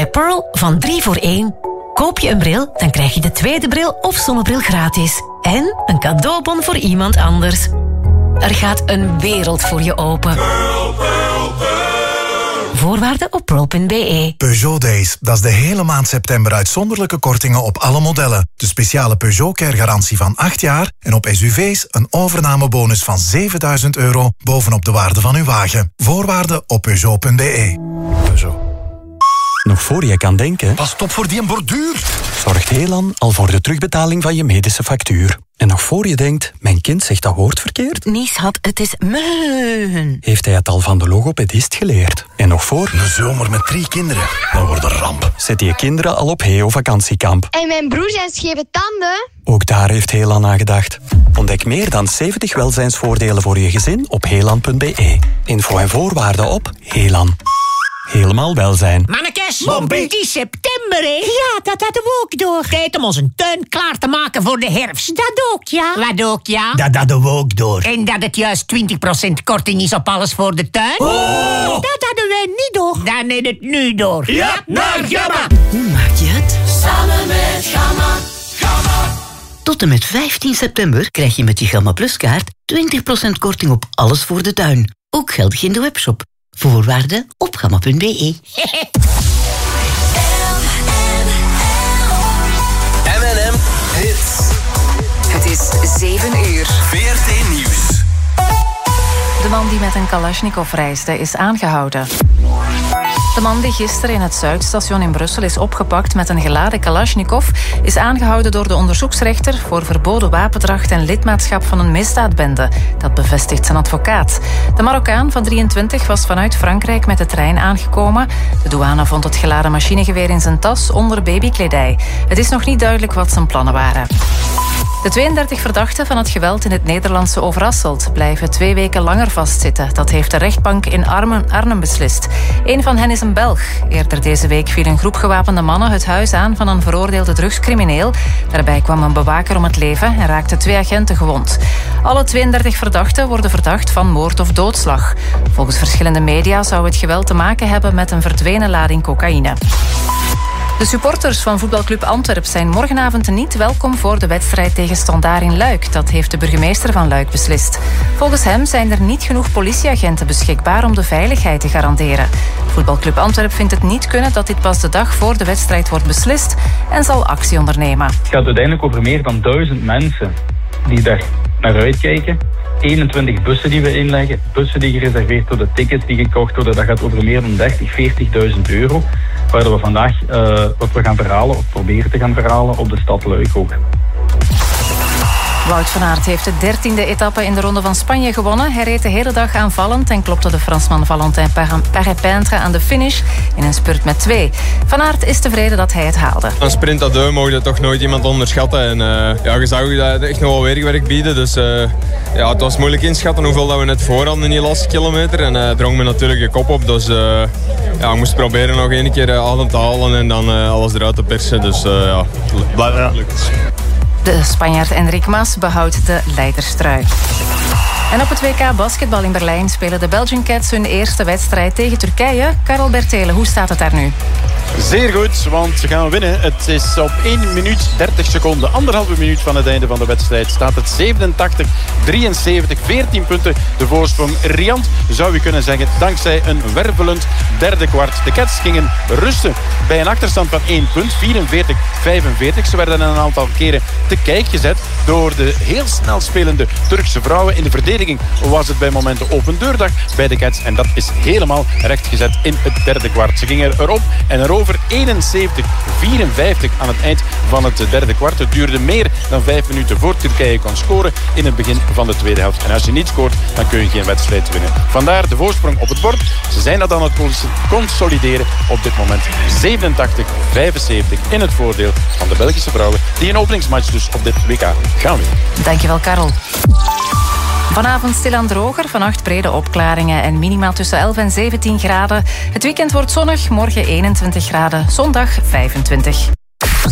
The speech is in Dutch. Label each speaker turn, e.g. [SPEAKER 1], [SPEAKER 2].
[SPEAKER 1] Bij Pearl van 3 voor 1. Koop je een bril, dan krijg je de tweede bril of zonnebril gratis. En een cadeaubon voor iemand anders. Er gaat een wereld voor je open. Voorwaarden op pearl.be.
[SPEAKER 2] Peugeot Days, dat is de hele maand september uitzonderlijke kortingen op alle modellen. De speciale Peugeot Care garantie van 8 jaar en op SUV's een overnamebonus van €7.000 bovenop de waarde van uw wagen. Voorwaarden op peugeot.be. Peugeot.
[SPEAKER 3] Nog voor je kan denken...
[SPEAKER 4] Pas op voor die borduur.
[SPEAKER 3] Zorgt Helan al voor de terugbetaling van je medische factuur. En nog voor je denkt, mijn kind zegt dat woord verkeerd...
[SPEAKER 1] Nee, schat, het is meun.
[SPEAKER 3] Heeft hij het al van de logopedist geleerd. En nog voor...
[SPEAKER 4] Een zomer met 3 kinderen. Dat wordt een ramp.
[SPEAKER 3] Zet je kinderen al op Heo-vakantiekamp.
[SPEAKER 5] En mijn broer zijn scheve tanden.
[SPEAKER 3] Ook daar heeft Helan aan gedacht. Ontdek meer dan 70 welzijnsvoordelen voor je gezin op helan.be. Info en voorwaarden op Helan. Helemaal welzijn.
[SPEAKER 6] Mannekes, het is september, hè? Ja, dat hadden we ook door. Tijd om onze tuin klaar te maken voor de herfst. Dat ook, ja. Wat ook, ja?
[SPEAKER 4] Dat hadden we ook door.
[SPEAKER 6] En dat het juist 20% korting is op alles voor de tuin?
[SPEAKER 4] Oh!
[SPEAKER 6] Dat hadden wij niet door. Dan is het nu door.
[SPEAKER 4] Ja, naar Gamma.
[SPEAKER 1] Hoe maak je het?
[SPEAKER 7] Samen met Gamma.
[SPEAKER 1] Tot en met 15 september krijg je met je Gamma Plus kaart 20% korting op alles voor de tuin. Ook geldig in de webshop. Voorwaarden op gamma.be.
[SPEAKER 7] M&M Hits. Het is 7 uur.
[SPEAKER 8] VRT Nieuws.
[SPEAKER 9] De man die met een Kalashnikov reisde is aangehouden. De man die gisteren in het Zuidstation in Brussel is opgepakt met een geladen Kalashnikov is aangehouden door de onderzoeksrechter voor verboden wapendracht en lidmaatschap van een misdaadbende. Dat bevestigt zijn advocaat. De Marokkaan van 23 was vanuit Frankrijk met de trein aangekomen. De douane vond het geladen machinegeweer in zijn tas onder babykledij. Het is nog niet duidelijk wat zijn plannen waren. De 32 verdachten van het geweld in het Nederlandse Overasselt blijven 2 weken langer vastzitten. Dat heeft de rechtbank in Arnhem beslist. Een van hen is een Belg. Eerder deze week viel een groep gewapende mannen het huis aan van een veroordeelde drugscrimineel. Daarbij kwam een bewaker om het leven en raakten 2 agenten gewond. Alle 32 verdachten worden verdacht van moord of doodslag. Volgens verschillende media zou het geweld te maken hebben met een verdwenen lading cocaïne. De supporters van voetbalclub Antwerp zijn morgenavond niet welkom voor de wedstrijd tegen Standaard in Luik. Dat heeft de burgemeester van Luik beslist. Volgens hem zijn er niet genoeg politieagenten beschikbaar om de veiligheid te garanderen. Voetbalclub Antwerp vindt het niet kunnen dat dit pas de dag voor de wedstrijd wordt beslist en zal actie ondernemen.
[SPEAKER 10] Het gaat uiteindelijk over meer dan 1000 mensen die daar naar uitkijken. 21 bussen die we inleggen, bussen die gereserveerd worden, tickets die gekocht worden. Dat gaat over meer dan 40.000 euro. Waar we vandaag wat we gaan verhalen, of proberen te gaan verhalen, op de stad Luik ook.
[SPEAKER 9] Wout van Aert heeft de 13e etappe in de Ronde van Spanje gewonnen. Hij reed de hele dag aanvallend en klopte de Fransman Valentin Paré-Peintre aan de finish in een spurt met 2. Van Aert is tevreden dat hij het haalde.
[SPEAKER 11] Een sprint à deux mogen toch nooit iemand onderschatten. En je zag dat het echt nog wel weerwerk bieden. Dus het was moeilijk inschatten hoeveel dat we net voor hadden in die laatste kilometer. En drong me natuurlijk de kop op. Dus we moesten proberen nog 1 keer adem te halen en dan alles eruit te persen. Dus lukt.
[SPEAKER 9] De Spanjaard Enric Mas behoudt de leiderstrui. En op het WK basketbal in Berlijn spelen de Belgian Cats hun eerste wedstrijd tegen Turkije. Karel Bertelen, hoe staat het daar nu?
[SPEAKER 12] Zeer goed, want ze gaan winnen. Het is op 1 minuut 30 seconden, 1,5 minuut van het einde van de wedstrijd. Staat het 87-73, 14 punten de voorsprong. Riant, zou je kunnen zeggen, dankzij een wervelend derde kwart. De Cats gingen rusten bij een achterstand van 1 punt, 44-45. Ze werden een aantal keren te kijk gezet door de heel snel spelende Turkse vrouwen. In de verdediging was het bij momenten open deurdag bij de Cats. En dat is helemaal rechtgezet in het derde kwart. Ze gingen erop en erover 71-54 aan het eind van het derde kwart. Het duurde meer dan 5 minuten voor Turkije kon scoren in het begin van de tweede helft. En als je niet scoort, dan kun je geen wedstrijd winnen. Vandaar de voorsprong op het bord. Ze zijn dat aan het consolideren op dit moment. 87-75 in het voordeel van de Belgische vrouwen, die een openingsmatch dus op dit WK gaan winnen.
[SPEAKER 9] Dankjewel, Karel. Vanavond stilaan droger, vannacht brede opklaringen en minima tussen 11 en 17 graden. Het weekend wordt zonnig, morgen 21 graden, zondag 25.